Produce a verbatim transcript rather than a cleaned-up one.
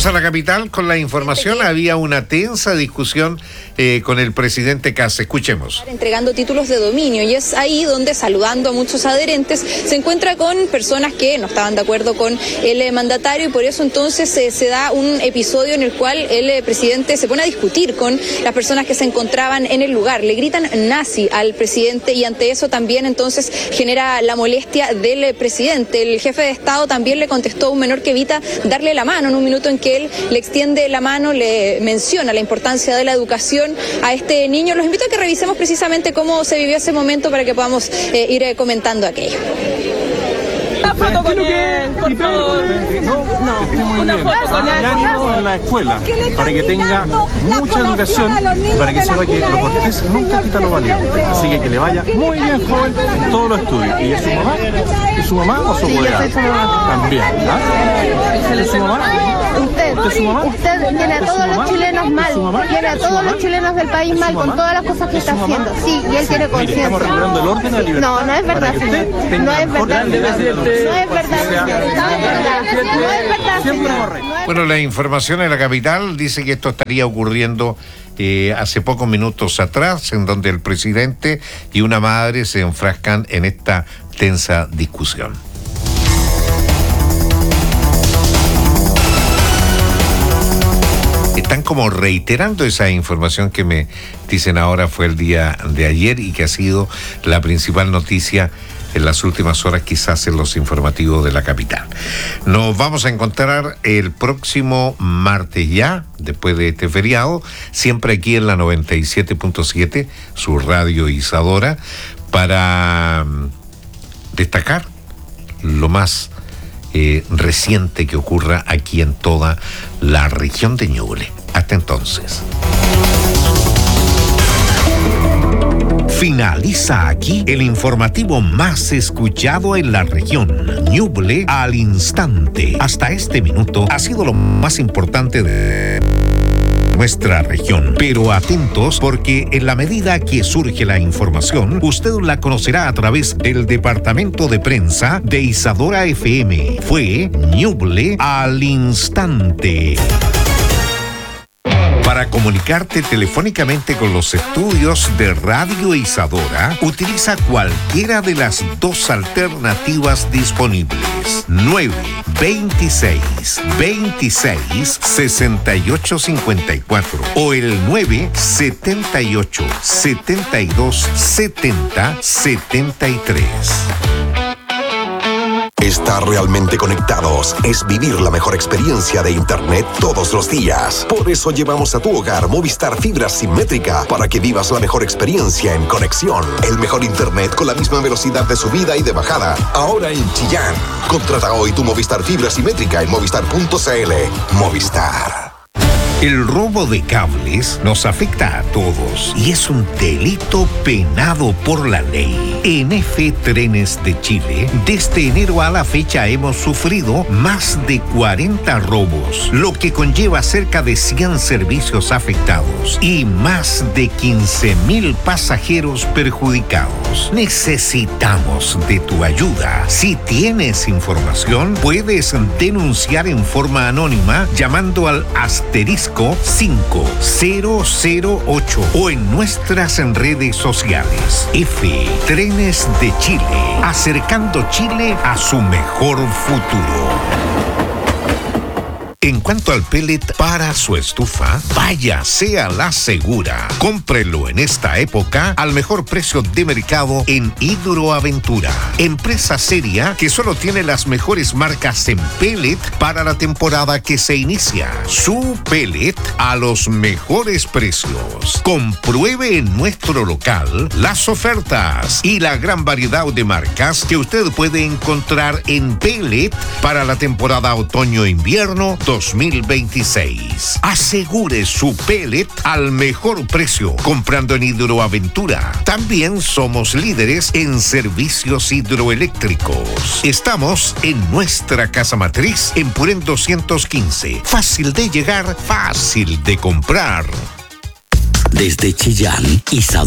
a la capital con la información. Había una tensa discusión eh, con el presidente Kast. Escuchemos. Entregando títulos de dominio, y es ahí donde, saludando a muchos adherentes, se encuentra con personas que no estaban de acuerdo con el eh, mandatario, y por eso entonces eh, se da un episodio en el cual el eh, presidente se pone a discutir con las personas que se encontraban en el lugar. Le gritan nazi al presidente, y ante eso también entonces genera la molestia del eh, presidente. El jefe de Estado también le contestó a un menor que evita darle la mano en un minuto en que él le extiende la mano, le menciona la importancia de la educación a este niño. Los invito a que revisemos precisamente cómo se vivió ese momento para que podamos eh, ir eh, comentando aquello. Una foto con él, por favor. No, una foto con él. Ánimo en la escuela, para que tenga mucha educación, para que sepa que lo cortés nunca quita lo valiente. Así que que le vaya muy bien, joven, en todos los estudios. ¿Y es su mamá? ¿Es su mamá o su abuela? También, ¿ah? ¿Es su mamá? Usted, usted tiene a todos los chilenos mal, tiene a todos los chilenos del país mal con todas las cosas que está haciendo. Sí, y él tiene conciencia. Estamos regulando el orden de la libertad. No, no es verdad, señor. No es verdad. No es verdad. No es verdad, señor. Bueno, la información en la capital dice que esto estaría ocurriendo eh, hace pocos minutos atrás, en donde el presidente y una madre se enfrascan en esta tensa discusión. Están como reiterando esa información que me dicen ahora fue el día de ayer y que ha sido la principal noticia en las últimas horas, quizás en los informativos de la capital. Nos vamos a encontrar el próximo martes ya, después de este feriado, siempre aquí en la noventa y siete punto siete, su radio Isadora, para destacar lo más Eh, reciente que ocurra aquí en toda la región de Ñuble. Hasta entonces. Finaliza aquí el informativo más escuchado en la región. Ñuble al instante. Hasta este minuto ha sido lo más importante de nuestra región. Pero atentos, porque en la medida que surge la información, usted la conocerá a través del departamento de prensa de Isadora F M. Fue Ñuble al instante. Para comunicarte telefónicamente con los estudios de Radio Isadora, utiliza cualquiera de las dos alternativas disponibles. nueve veintiséis veintiséis sesenta y ocho cincuenta y cuatro o el nueve setenta y ocho setenta y dos setenta setenta y tres. Estar realmente conectados es vivir la mejor experiencia de Internet todos los días. Por eso llevamos a tu hogar Movistar Fibra Simétrica para que vivas la mejor experiencia en conexión. El mejor Internet con la misma velocidad de subida y de bajada. Ahora en Chillán. Contrata hoy tu Movistar Fibra Simétrica en movistar punto c l. Movistar. El robo de cables nos afecta a todos y es un delito penado por la ley. En F Trenes de Chile, desde enero a la fecha hemos sufrido más de cuarenta robos, lo que conlleva cerca de cien servicios afectados y más de quince mil pasajeros perjudicados. Necesitamos de tu ayuda. Si tienes información, puedes denunciar en forma anónima llamando al asterisco cinco cero cero ocho o en nuestras redes sociales. F Trenes de Chile, acercando Chile a su mejor futuro. En cuanto al pellet para su estufa, váyase a la segura. Cómprelo en esta época al mejor precio de mercado en Hidroaventura, empresa seria que solo tiene las mejores marcas en pellet para la temporada que se inicia. Su pellet a los mejores precios. Compruebe en nuestro local las ofertas y la gran variedad de marcas que usted puede encontrar en pellet para la temporada otoño-invierno dos mil veintiséis. Asegure su pellet al mejor precio comprando en Hidroaventura. También somos líderes en servicios hidroeléctricos. Estamos en nuestra casa matriz en Purén doscientos quince. Fácil de llegar, fácil de comprar. Desde Chillán, Isadora.